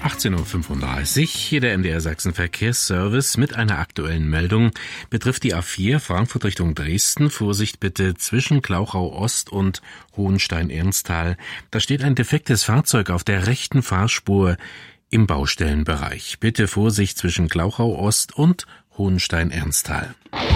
18:35 Uhr, hier der MDR Sachsen Verkehrsservice mit einer aktuellen Meldung. Betrifft die A4 Frankfurt Richtung Dresden. Vorsicht bitte zwischen Glauchau Ost und Hohenstein-Ernsthal. Da steht ein defektes Fahrzeug auf der rechten Fahrspur im Baustellenbereich. Bitte Vorsicht zwischen Glauchau Ost und Hohenstein-Ernsthal.